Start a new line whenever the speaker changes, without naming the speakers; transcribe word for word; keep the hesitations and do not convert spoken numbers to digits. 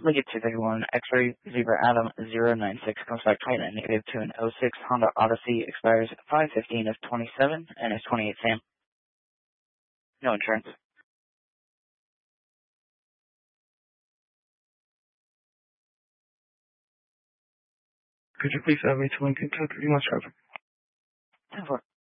Liggett two thirty-one, X-ray Zebra Adam zero nine six comes back tight and negative to an oh six Honda Odyssey, expires five fifteen of twenty-seven and is twenty-eight Sam. No insurance.
Could you please have me to Lincoln two thirty-one traffic?
ten four.